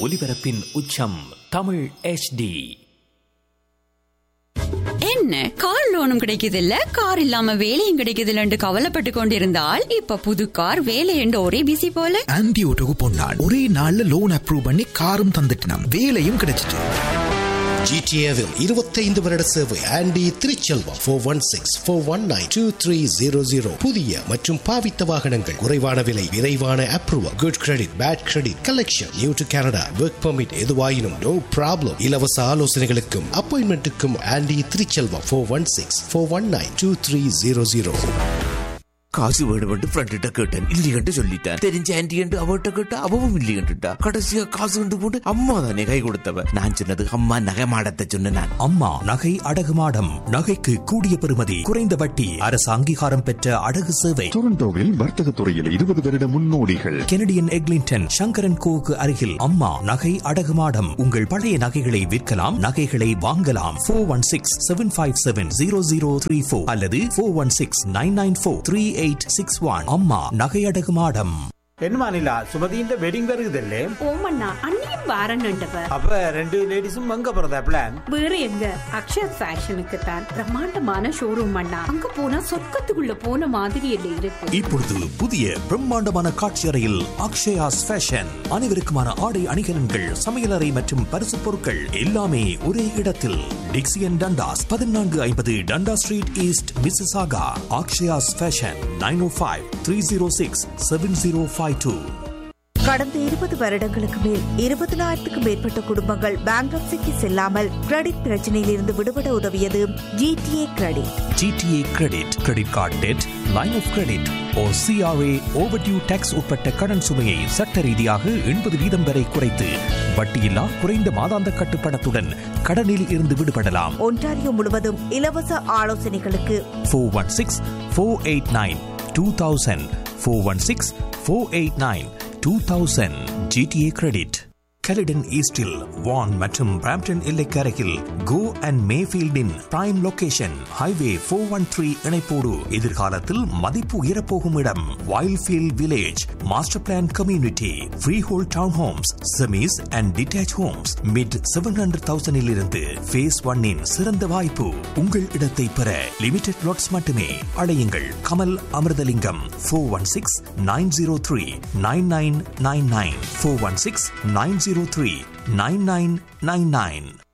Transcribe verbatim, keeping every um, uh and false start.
ஒலிபரப்பின் உச்சம் Tamil H D. என்ன கார் லோனும் கிடைக்குது இல்ல, கார் இல்லாம வேலையும் கிடைக்குது இல்லன்னு கவலைப்பட்டு கொண்டிருந்தால் இப்ப புது கார் வேலை என்று ஒரே பிசி போல. ஆன்டி ஓட்டோக்கு போனான், ஒரே நாள்ல லோன் அப்ரூவ் பண்ணி காரும் தந்துட்டான், வேலையும் கிடைச்சிட்டு. ஜிடிஏவில் இருபத்தைந்து வருட சேவை aunty Thiruchelvam four one six four one nine two three zero zero. புதிய மற்றும் பாவித்த வாகனங்கள், குறைவான விலை, விரைவான approval, good credit, bad credit, collection, new to Canada, work permit, எதுவாயினும் நோ ப்ராப்ளம். இலவச ஆலோசனைகளுக்கும் அப்பாயின்மெண்ட்டுக்கும் aunty Thiruchelvam four one six four one nine two three zero zero. காசு வேணுமென்று ஃப்ரெண்ட்ட கேட்டேன், இல்லையென்று சொல்லிட்டேன். தெரிஞ்ச ஆன்டி என்று அவட்ட கேட்டா அவவும் இல்லையென்றுட்டா. கடைசியா காசு கொண்டு போட்டு அம்மா தானே கை கொடுத்தவ. நான் சொன்னது அம்மா நகை மாடத்தை சொன்ன. நான் அம்மா நகை அடகு மாடம். நகைக்கு கூடிய பெறுமதி, குறைந்த வட்டி, அரசு அங்கீகாரம் பெற்ற அடகு சேவை. டொரண்டோவில் வர்த்தக துறையில் இருபது வருட முன்னோடிகள். கெனடியன் எக்லிங்டன் சங்கரன் கோவுக்கு அருகில் அம்மா நகை அடகு மாடம். உங்கள் பழைய நகைகளை விற்கலாம், நகைகளை வாங்கலாம். Four one six seven five seven zero zero three four அல்லது four one six nine nine four three eight six one. அம்மா நகை அடகு மாடம். என்ன மாநிலா சுமதியின் வெட்டிங் வருகுதல்லே? ஓமண்ணா அண்ணியும் வாரன்னுட்டவ. அப்ப ரெண்டு லேடிஸும் அங்க போறதா பிளான்? வேற எங்க, அக்ஷயா ஃபேஷனுக்கு தான். பிரம்மாண்டமான ஷோரூம் அண்ணா, அங்க போனா சொர்க்கத்துக்குள்ள போன மாதிரி இல்ல இருக்கு. இப்பொழுது புதிய பிரம்மாண்டமான காட்சி அறையில் அக்ஷயாஸ் ஃபேஷன். அனைவருக்குமான ஆடை அணிகலன்கள், சமையலறை மற்றும் பரிசு பொருட்கள் எல்லாமே ஒரே இடத்தில். டிக்சியன் டண்டாஸ், பதினான்கு ஐம்பது டண்டா street east, Mississauga. Akshaya's fashion, nine ஓ five three zero six seven zero five two. கடந்த இருபது வருடங்களுக்கு மேல் இருபதினாயிரத்துக்கும் மேற்பட்ட குடும்பங்கள் பேங்க்ரப்சிக்கு செல்லாமல் கிரெடிட் பிரச்சனையில் இருந்து விடுபட உதவியது GTA credit. GTA credit, credit card dead, line of credit O CRA overdue tax உட்பட்ட கடன் சுமையை சட்ட ரீதியாக எண்பது வீதம் வரை குறைத்து வட்டியில்லா குறைந்த மாதாந்த கட்டுப்பணத்துடன் கடனில் இருந்து விடுபடலாம். ஒன்டாரியோ முழுவதும் இலவச ஆலோசனைகளுக்கு four one six four eight nine two thousand four one six four eight nine two thousand. GTA credit. கெலிடன் ஈஸ்டில் வான் மற்றும் Brampton எல்லைக்கரையில் go and மேஃபீல்டின் prime location. Highway four one three இணைப்போடு எதிர்காலத்தில் மதிப்பு உயரப்போகும் இடம். Wildfield village, master plan community, free whole down Holmes, semis and detach Holmes mid seven hundred தௌசண்டில் இருந்து face ஒன்னின் சிறந்த வாய்ப்பு. உங்கள் இடத்தை பெற லிமிடெட் லாட்ஸ் மட்டுமே. அழையுங்கள் Kamal Amirthalingam four one six nine zero three nine nine nine nine four one six nine zero three nine nine nine nine.